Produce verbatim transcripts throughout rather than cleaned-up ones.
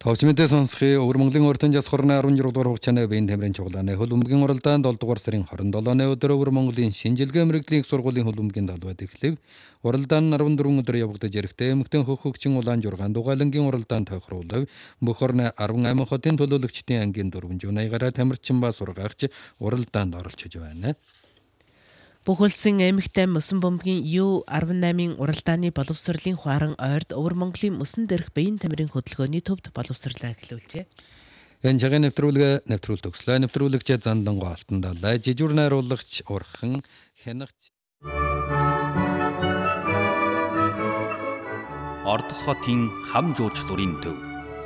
Товчмэдээ сонсхи Өвөр Монголын урд зас хорны арван жиргэн дугаар хугацааны биеийн тамирын чугалааны хөлбөмбөгийн оролдонд долоо дугаар сарын хорин долооны өдөр Өвөр Монголын шинжилгээ мэрэгжлийн их сургуулийн хөлбөмбөгийн талбайд эхлэв. Уралдаан нь арван дөрвөн өдөр явагдаж ирэхдээ эмэгтэй хөх хөгчин улаан жургаан дугаалангийн уралдаан тохируулав. Бүх орны арван аймаг хотын төлөөлөгчдийн ангийн дөрвөн жунайгаараа тамирчин ба сургаагч уралдаанд оролцож байна. Бүх улсын эмэгтэй мөсөн бөмбөгийн Ю арван восемь уралдааны боловсролын хуаран ойрд Өвөр Монголын мөсөн дээрх биеийн тамирын хөдөлгөөний төвд боловсрлаа эхлүүлжээ. Энэ цагаан нэвтрүүлгээ нэвтрүүл төгслөө. Нэвтрүүлэгч Зандан Гоалтан далай жижүүр найруулагч Урхан Хянагч Ордос хотын хам жууч дурын төв.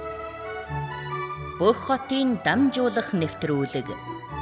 Бүх хотын дамжуулах нэвтрүүлэг.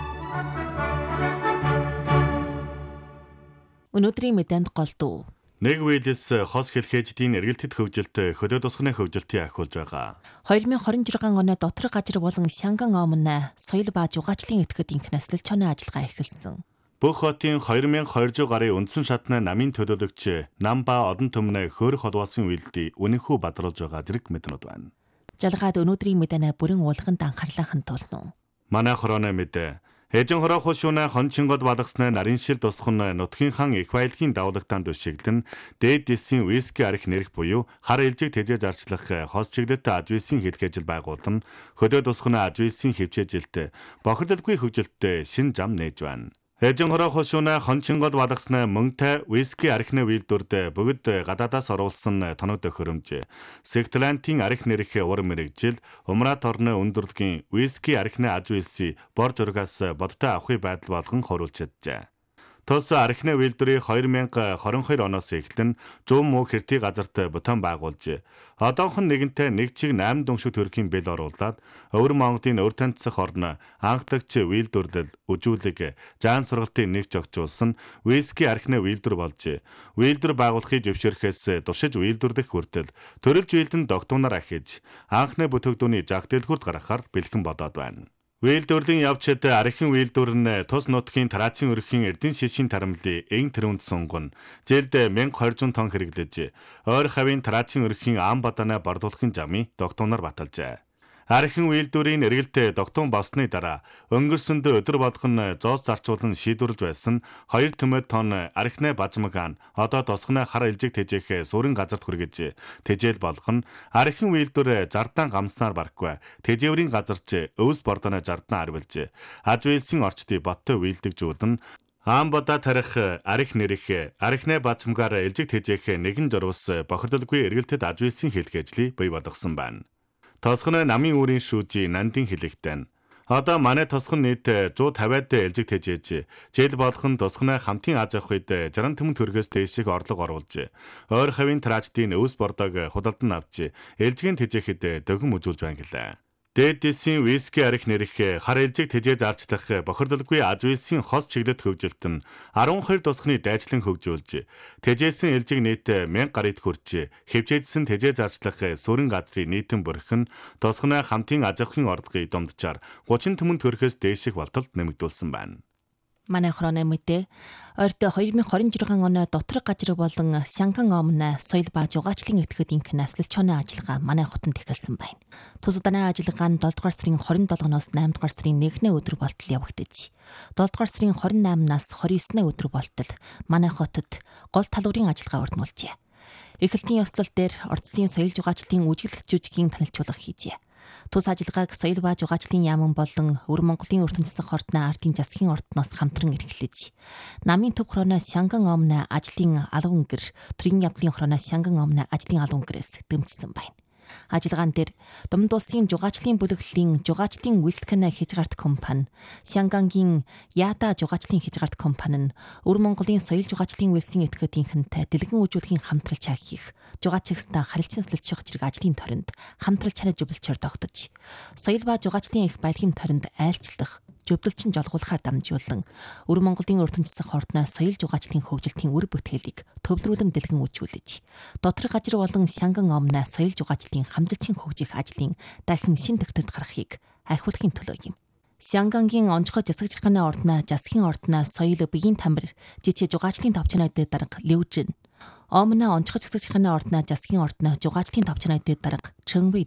Өнөөдрийн мэдээнд голдуу. Нэг Уэлис хос хэлхээждийн эргэлтэд хөгжилт хөдөө тусганы хөгжилтийг ахиулж байгаа. двадцать двадцать шесть оны доторх газар болон Сянган омн соёл ба жугаачлалын этгээдийн наслал чоны ажиллагаа эхэлсэн. Бүх хотын двадцать двадцать гарын үндсэн шатны намын төлөөлөгч нам ба одон төмнө хөөрөх холбоосын үйлдэл үнэнхүү бадруулж байгаа зэрэг мэднүүд байна. Жалгаад өнөөдрийн мэдэнэ бүрэн уулганд анхаарлаа хандуулна. Манай хорооны мэдээ Хэжин хороо хушууна хончингод балгасны нарийн шил тусхан нутгийн хан их баялагын давлагтаанд өшиглэн дээд дэсийн виски арх нэрх буюу хар илжиг тэжээж арчлах хос чиглэлтэй ажвисын хэлхээжил байгуулан хөдөө тусганы ажвисын хөвчээжилт бохирдолгүй хөгжилтөд шин зам нээж байна. Хэжин хороо хушууна хончингод балгасны мөнгөтэй виски архны үйлдвэрд бүгд гадаадаас оруулсан тоног төхөөрөмж Сектлантийн арх нэрх ур мэрэгжил Умрат орны өндөрлөгийн виски архны ажвиси бор зургаас бодтой авахын байдал болгон хоруулж чаджээ. Тус архны үйлдвэрийг двадцать двадцать two оноос эхлэн жуум муу хэртий газарт бутан байгуулж одоохон нэгэнтээ нэг чиг восемь дүншиг төрхийн бэл оруулаад Өвөр Монголын өр танцах орн анхдагч үйлдвэрлэл үжүүлэг жаан сургалтын нэг жогжуулсан виски архны үйлдвэр болж үйлдвэр байгуулахыг зөвшөөрөхөөс туршиж үйлдвэрлэх хүртэл төрөлж үйлдэн догтуунаар ахиж анхны бүтээгдүүний жаг дэлгүүрт гаргахаар бэлхэн бодоод байна. Үйлдвэрлэлийн явцад архин үйлдвэр нь тус нутгийн тараацын өрхийн эрдэнэ шишийн тарамлын эн тэрүүнд сунган жилд one thousand two hundred тонн хэрэглэж ойр хавийн тараацын өрхийн ам бадаана борлуулахын замыг догтуунаар баталжээ. Архин үйлдвэрийн эргэлтээ догтуун болсны дараа өнгөрсөнд өдөр болгон зоос зарцуулан шийдвэрлэж байсан two төмөд тонн архины базмагаан одоо тосгоны хар илжиг тэжээх сүрэн газарт хүргэж тэжээл болгон архин үйлдвэр зардаан гамснаар барахгүй тэжээврийн газарч өвс бордоно зардаан арвилж ажвилсын орчдыг боттой үйлдэгжүүлэн Аамбада тарих арх нэрх архны базмгаар илжиг тэжээх нэгэн журвас бохирдолгүй эргэлтэд ажвилсын хэлхээжлийг бий болгосон байна. Тосгоны намын үүрийн шүүжи нандин хэлэгтэн. Одоо манай тосгон нийт one hundred fifty элжиг тэжээж, жил болгон тосгоны хамтын аз авах үед sixty төмөн төгрөгөөс дээших орлого оруулж, ойр хавийн траачдын өвс бордог худалдан авч, элжигийн тэжээхэд дөгөн үзүүлж байна гэлээ. Дээд дэсийн виски арх нэрх хар элжиг тэжээж арчлах бохирдолгүй ажвисын хос чиглэлт хөгжилт нь twelve тусганы дайчлан хөгжүүлж, тэжээсэн элжиг нийт one thousand гарыг хүрч, хэвчээжсэн тэжээж арчлах сүрэн газрын нийтэн бүрэх нь тусганы хамтын аз авахын орлогын дундчаар thirty төмөн төгрөгөөс дээших болтолд нэмэгдүүлсэн байна. Манай хорооны мэдээ ойрт twenty twenty six оны доторх газар болон Сянган омн соёл ба жугаачлалын этгээдийн наслал чоны ажиллагаа манай хотод эхэлсэн байна. Тус удааны ажиллагаа нь seven дугаар сарын twenty-seven-ноос eight дугаар сарын one-ны өдөр болтол явагдаж, seven дугаар сарын twenty-eight-наас twenty-nine-ны өдөр болтол манай хотод гол талбарын ажиллагаа өрнүүлжээ. Эхлэлтийн ёслол дээр ордсын соёл жугаачлалын үжиглэх жүжигийн танилцуулга хийжээ. Тус ажиллагааг соёл ба жугаачлалын яаман болон Өвөр Монголын ертөнцийн засаг ордны ардын засгийн ордноос хамтран эрхлэж, намын төв хорооно Сянган омн ажлын алуун гэр, төрийн явдлын хорооно Сянган омн ажлын алуун гэрээс дэмжсэн байна. Ажиллагаан дээр Думд улсын жугаачлалын бүлэглэлийн жугаачлалын үйлчлэгэн хязгаарт компани, Сянгангийн Яада жугаачлалын хязгаарт компани нь Өвөр Монголын соёл жугаачлалын үйлсийн этгээдийнхэнтэй дэлгэн үйлчлэгийн хамтралчаа хийх, жугаачлагчтай харилцан солилцох зэрэг ажлын торонд хамтрал чанаж зөвлөлчөөр тогтож, соёл ба жугаачлагын их баялагын торонд айлчлах, зөвлөлчин жолгуулахаар дамжуулан Өвөр Монголын ертөнцийн засаг ордны соёл жугаачлагын хөгжилтийн үр бүтээлийг төвлөрүүлэн дэлгэн үйлчүүлж, доторх газар болон Сянган омн соёл жугаачлагын хамжилтын хөгжих ажлын дахин шин төгтөлд гаргахыг айхуулахын төлөө юм. Сянгангийн онцгой засаг жарганы ордны засгийн ордны соёл биеийн тамир жижиг жугаачлагын товчноод дарга Левжин, омн онцгой засаг жарганы ордны засгийн ордны жугаачлагын товчноод дарга Чөнвэдун,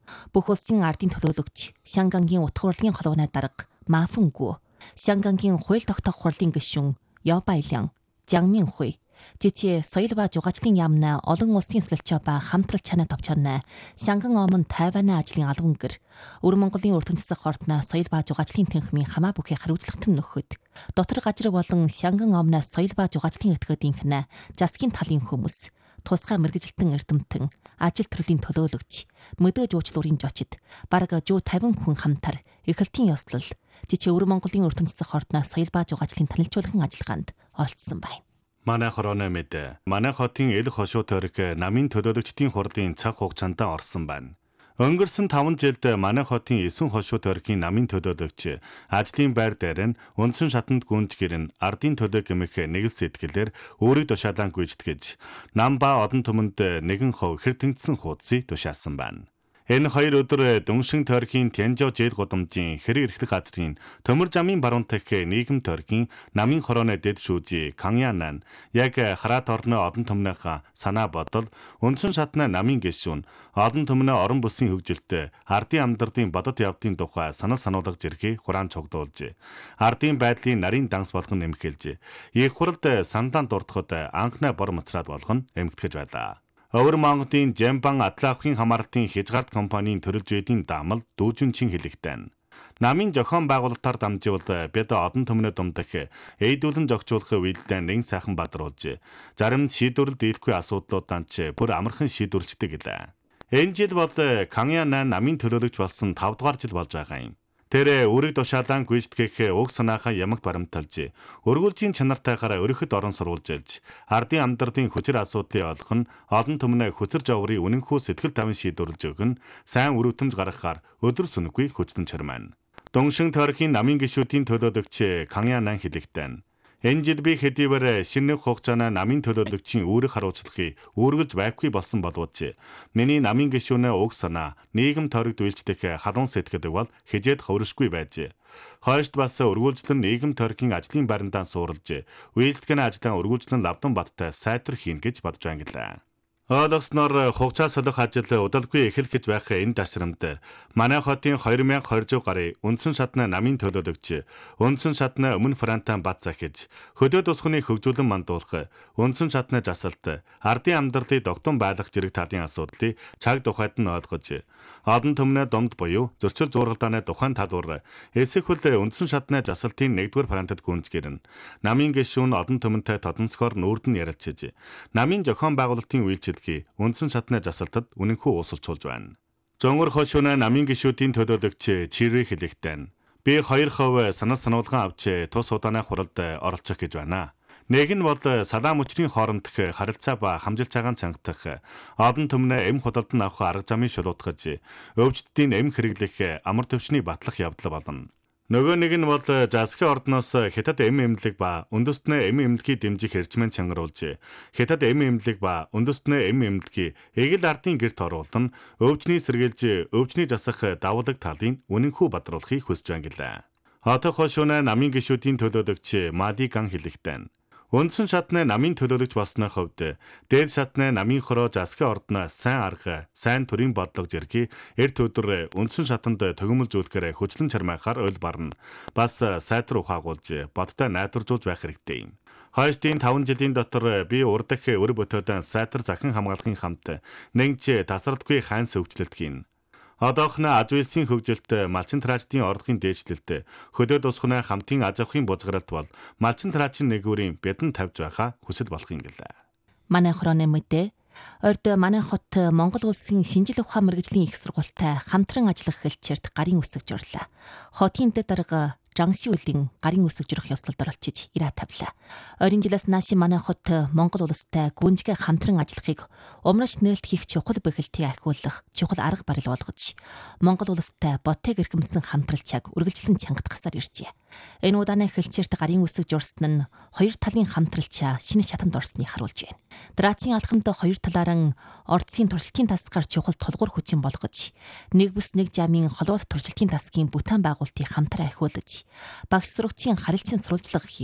Бүх улсын ардын төлөөлөгч, Сянгангийн утга хурлын холбооны дарга Мафүнгүү, Сянгангийн хууль тогтоох хурлын гишүүн Ёбайлян, Жангминхуй, жичи соёл ба жугаачлалын яамна олон улсын эслэлчөө ба хамтрал чанаа товчоонэ Сянган омон Тайваны ажлын албан гэр Өвөр Монголын өртөнцөг хортно соёл ба жугаачлалын тэнхмийн хамаа бүхий хариуцлагатан нөхөд дотор гажир болон Сянган омноос соёл ба жугаачлалын өтгөөдийнхнэ засгийн талын хүмүүс тусгай мэргэжилтэн эрдэмтэн ажил төрлийн төлөөлөгч мөдөө жуучлуурын жочид бараг жуу тавин хүн хамтар эрхэлтийн ёслол жичи Өвөр Монголын өртөнцөг хортно соёл ба жугаачлалын танилцуулгын ажиллагаанд оролцсон байна. Манай хорооны мэд манай хотын эл хошуу төрөг намын төлөөлөгчдийн хурлын цаг хугацаанд орсон байна. Өнгөрсөн таван жилд манай хотын эсвэн хошуу төргийн намын төлөөлөгч ажлын байр дээр нь үндсэн шатанд гүнж гэрн ардын төлөө гэмэх нэг л сэтгэлээр өөрийг тушаалан гүйцэтгэж нам ба одон түмэнд нэгэн хов хэр тэнгдсэн хуудсыг тушаасан байна. Энэ хоёр өдөр Дүншин төрхийн Тянжо жээл гудамжийн хэрэг эрхлэх газрын төмөр замын баруун дахь нийгэм төрхийн намын хорооны дэд шүүжи Каньянан яг хараат орны одон түмнийхээ санаа бодол үндсэн шатны намын гишүүн одон түмний орон бүсийн хөгжилтэй ардын амьдралын бодит явдлын тухай санал сануулга зэргийг хураан цуглуулж ардын байдлын нарийн данс болгон нэмэхэлж их хуралд сандаан дуртахад анхны бор мацраад болгон эмгтгэж байлаа. Өвөр Монголын Жембан Атлаахын хамаарлтын хязгаарт компанийн төрөлж байдгийн даамал дүүжинчин хэлэгтэн. Намын зохион байгуулалтаар дамжуулан бид одон түмний дундах эйдүүлэн зохицуулах үйлдэлд нэг сайхан бадруулж зарим шийдвэрлэл дийлэхгүй асуудлуудаа ч бүр амархан шийдвэрлждэг гэлээ. Энэ жил бол Каньянан намын төлөөлөгч болсон тав дугаар жил болж байгаа юм. Тэр өөрийг тушаалан гүйцэтгэх уг санаахаа ямагт баримталж, өргүүлжийн чанартайгаар өрөхөд орон сурвалжилж, ардын амьдралын хүчээр асуудлыг олох нь олон түмнээ хүчээр жаврын үнэнхүү сэтгэл тавин шийдвэрлэж өгөх нь сайн үр өтөмж гаргахаар өдөр сүнэггүй хүчтэн чармаана. Дүншин төрхийн намын гишүүдийн төлөөлөгч Каньянан хэлэхдээ энэ жил би хэдийгээр шинэ хугацаанд намын төлөөлөгчийн үүрэг хариуцлагыг үүргэлж байхгүй болсон боловч миний намын гишүүнээ уг санаа нийгэм тойрогт үйлчлэх халуун сэтгэдэг бол хижээд ховршгүй байж. Хойшд бас өргүүлжлэн нийгэм тойргийн ажлын байрандаа суурилж үйлчлэгийн ажлаа өргүүлжлэн лавдан баттай сайтар хийн гэж бодож ангилаа. Ойлгосноор хугацаа солих ажил удалгүй эхэлх гэж байх энэ тасрамд манай хотын хоёр мянга хорьжоо гарын үндсэн шатны намын төлөөлөгч үндсэн шатны өмнө Франтан бат захиж хөдөө тусганы хөгжүүлэн мандуулах үндсэн шатны жасалт ардын амьдралыг тогтун байлгах зэрэг талын асуудлыг цаг тухайд нь ойлгож одон түмний домд буюу зөрчил зургалдааны тухайн талуур эсэхүүл үндсэн шатны жасалтын нэгдүгээр Франтад гүнж гэрн намын гишүүн одон түмэнтэй тодонцгоор нүүрдэн ярилцж намын зохион байгуулалтын үйлчилгээ үндсэн шатны жасалтад үнэнхүү уусалчулж байна. Зөнгөр хошууны намын гишүүдийн төлөөлөгч Чири хэлэхдээ би хоёр хувь санал сануулган авч тус удааны хуралд оролцох гэж байна. Нэг нь бол салаам өчрийн хоорондох харилцаа ба хамжилж цагаан цангадах одон түмнээ эм худалдан авах арга замыг шулуутгаж өвчтдийн эм хэрэглэх амар төвчний батлах явдал болно. Нөгөө нэг нь бол засгийн ордноос хятад эм эмнэлэг ба үндэстнээ эм эмнэлгийг дэмжих хэрчмэн чангаруулж хятад эм эмнэлэг ба үндэстнээ эм эмнэлгийг эгэл ардын гэрт оруулан өвчний сэргийлж өвчний засах давлаг талын үнэнхүү бадруулахыг хүсэж ангилаа. Хотын хошууны намын гишүүдийн төлөөлөгч Малиган хэлэхдээ үндсэн шатны намын төлөөлөгч болсны хувьд дээд шатны намын хороо засгийн ордноос сайн арга, сайн төрийн бодлого зэргийг эрт өдөр үндсэн шатанд төгөмөлжүүлэхээр хүчлэн чармайхаар ойл барна. Бас сайтар ухаагуулж, бодтой найдваржуулж байх хэрэгтэй юм. Хойштын таван жилийн дотор би урд дах өр бүтөөдөн сайтар захин хамгаалахын хамт нэгж тасралтгүй ханс хөгжлөлт хийн. Одоохны аж үйлсийн хөгжилт, малчин траачдын орлогын дээшлэлт, хөдөө тусганы хамтын аж ахуйн бузгаралт бол малчин траачийн нэгүрийн бэдэн тавьж байхаа хүсэл болох юм гэлээ. Манай хорооны мэдээ Орд манай хот Монгол улсын шинжлэх ухаан мэргэжлийн их сургуультай хамтран ажиллах хэлчээрт гарын үсэг журлаа. Хотын дэд дарга Жангши үлийн гарын үсэг журах ёслолд оролцож ирээ тавлаа. Ойрын жилээс нааш манай хот Монгол улстай гүнжгээ хамтран ажиллахыг умраш нээлт хийх чухал бэхэлтийг ахиулах чухал арга барил болгож Монгол улстай ботыг эрхэмсэн хамтралчааг үргэлжлэн чангатгасаар иржээ. Энэ удааны хэлчээрт гарын үсэг журсан нь хоёр талын хамтралчаа шинэ шатанд орсныг харуулж байна. Драцийн алхамд хоёр талааран ордсын туршилтын тасгаар чухал тулгуур хүчин болгож нэг бүс нэг жамын холбоот туршилтын тасгийн бүтээн байгуулалтыг хамтран ахиулж багш сурагчийн харилцан сурвалжлага хийх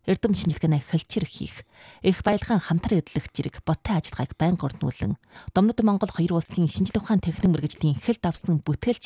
эрдэм шинжилгээний хэлчээр хийх, их баялгаан хамтран эдлэх зэрэг боттой ажиллагааг байнга орнуулан, Домнод Монгол хоёр улсын шинжилгээ ухаан техник мэргэжлийн хэлд авсан бүтээлч